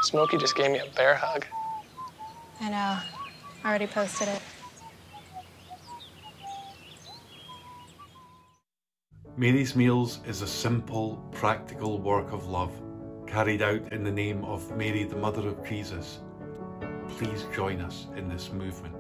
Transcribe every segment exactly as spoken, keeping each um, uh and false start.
Smokey just gave me a bear hug. I know. I already posted it. Mary's Meals is a simple, practical work of love carried out in the name of Mary, the Mother of Jesus. Please join us in this movement.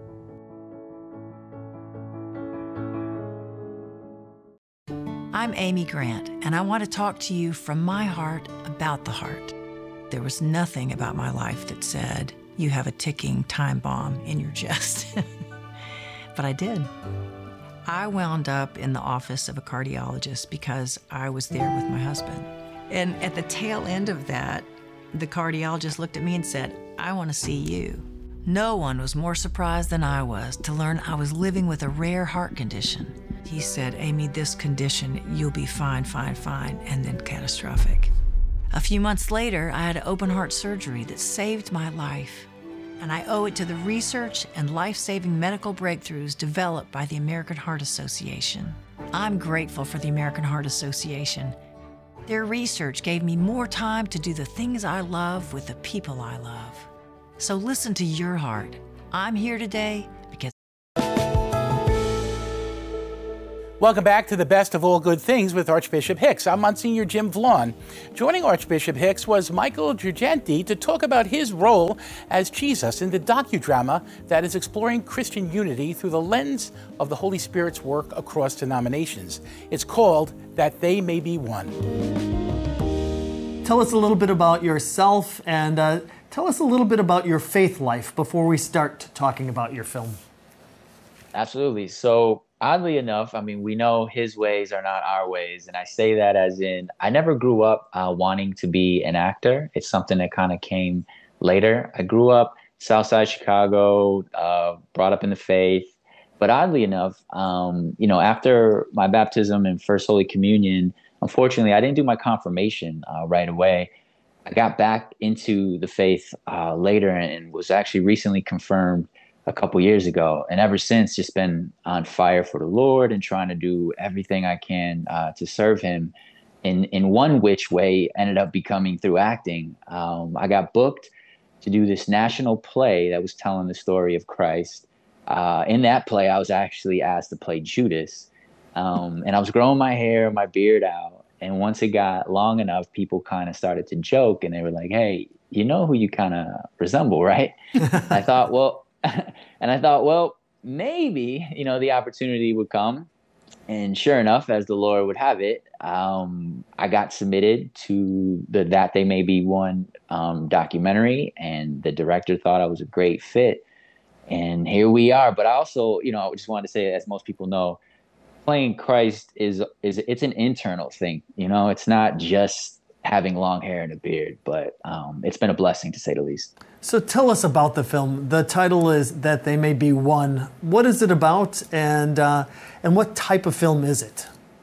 I'm Amy Grant, and I want to talk to you from my heart about the heart. There was nothing about my life that said, you have a ticking time bomb in your chest. But I did. I wound up in the office of a cardiologist because I was there with my husband. And at the tail end of that, the cardiologist looked at me and said, I want to see you. No one was more surprised than I was to learn I was living with a rare heart condition. He said, Amy, this condition, you'll be fine, fine, fine, and then catastrophic. A few months later, I had open heart surgery that saved my life. And I owe it to the research and life-saving medical breakthroughs developed by the American Heart Association. I'm grateful for the American Heart Association. Their research gave me more time to do the things I love with the people I love. So listen to your heart. I'm here today because... Welcome back to the Best of All Good Things with Archbishop Hicks. I'm Monsignor Jim Vaughn. Joining Archbishop Hicks was Michael Girgenti to talk about his role as Jesus in the docudrama that is exploring Christian unity through the lens of the Holy Spirit's work across denominations. It's called That They May Be One. Tell us a little bit about yourself and uh, tell us a little bit about your faith life before we start talking about your film. Absolutely. So, oddly enough, I mean, we know his ways are not our ways. And I say that as in, I never grew up uh, wanting to be an actor. It's something that kind of came later. I grew up Southside Chicago, uh, brought up in the faith. But oddly enough, um, you know, after my baptism and First Holy Communion, unfortunately, I didn't do my confirmation uh, right away. I got back into the faith uh, later and was actually recently confirmed a couple years ago, and ever since just been on fire for the Lord and trying to do everything I can uh, to serve him in, in one which way ended up becoming through acting. Um, I got booked to do this national play that was telling the story of Christ. Uh, in that play, I was actually asked to play Judas, um, and I was growing my hair, my beard out. And once it got long enough, people kind of started to joke and they were like, hey, you know who you kind of resemble, right? I thought, well, and I thought, well, maybe, you know, the opportunity would come. And sure enough, as the Lord would have it, um, I got submitted to the That They May Be One um, documentary, and the director thought I was a great fit. And here we are. But I also, you know, I just wanted to say, as most people know, playing Christ is is it's an internal thing. You know, it's not just having long hair and a beard, but um, it's been a blessing to say the least. So tell us about the film. The title is That They May Be One. What is it about, and uh, and what type of film is it?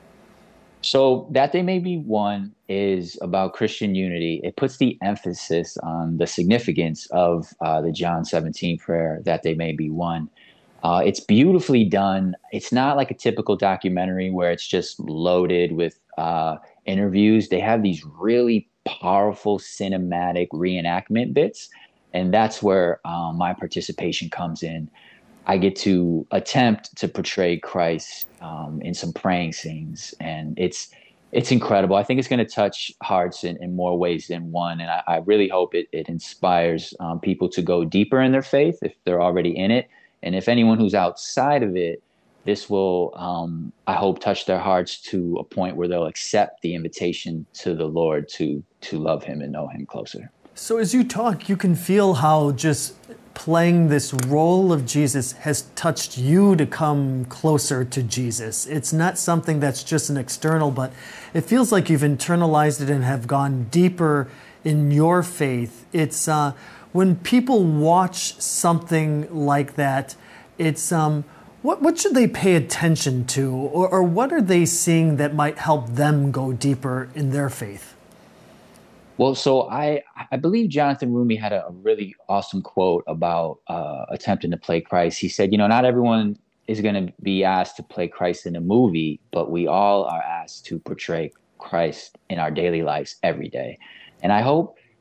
So That They May Be One is about Christian unity. It puts the emphasis on the significance of uh, the John seventeen prayer, that they may be one. Uh, it's beautifully done. It's not like a typical documentary where it's just loaded with uh, interviews. They have these really powerful cinematic reenactment bits. And that's where um, my participation comes in. I get to attempt to portray Christ um, in some praying scenes. And it's it's incredible. I think it's going to touch hearts in, in more ways than one. And I, I really hope it, it inspires um, people to go deeper in their faith if they're already in it. And if anyone who's outside of it, this will, um, I hope, touch their hearts to a point where they'll accept the invitation to the Lord to to love him and know him closer. So as you talk, you can feel how just playing this role of Jesus has touched you to come closer to Jesus. It's not something that's just an external, but it feels like you've internalized it and have gone deeper in your faith. It's uh, when people watch something like that, it's um, what what should they pay attention to, or, or what are they seeing that might help them go deeper in their faith? Well, so I, I believe Jonathan Rumi had a, a really awesome quote about uh, attempting to play Christ. He said, you know, not everyone is going to be asked to play Christ in a movie, but we all are asked to portray Christ in our daily lives every day. And I hope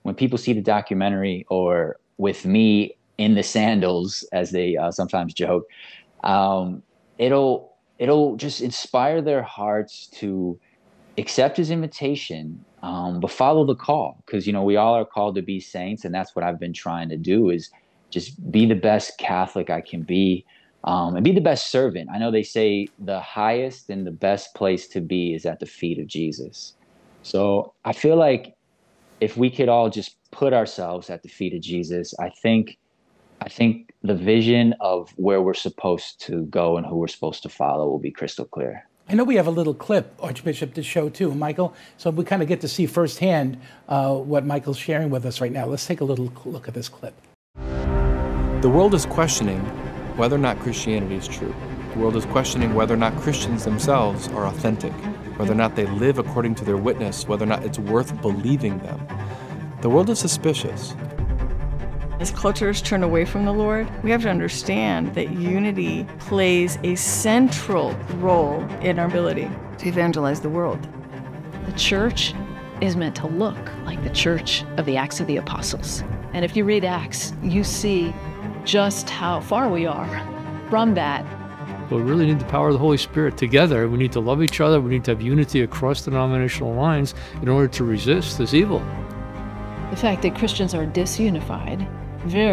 when people see the documentary, or with me in the sandals, as they uh, sometimes joke, um, it'll it'll just inspire their hearts to accept his invitation, um, but follow the call. Because, you know, we all are called to be saints, and that's what I've been trying to do, is just be the best Catholic I can be, um, and be the best servant. I know they say the highest and the best place to be is at the feet of Jesus. So I feel like if we could all just put ourselves at the feet of Jesus, I think I think the vision of where we're supposed to go and who we're supposed to follow will be crystal clear. I know we have a little clip, Archbishop, to show too, Michael, so we kind of get to see firsthand uh, what Michael's sharing with us right now. Let's take a little look at this clip. The world is questioning whether or not Christianity is true. The world is questioning whether or not Christians themselves are authentic, whether or not they live according to their witness, whether or not it's worth believing them. The world is suspicious. As cultures turn away from the Lord, we have to understand that unity plays a central role in our ability to evangelize the world. The church is meant to look like the church of the Acts of the Apostles. And if you read Acts, you see just how far we are from that. But we really need the power of the Holy Spirit together. We need to love each other. We need to have unity across denominational lines in order to resist this evil. The fact that Christians are disunified very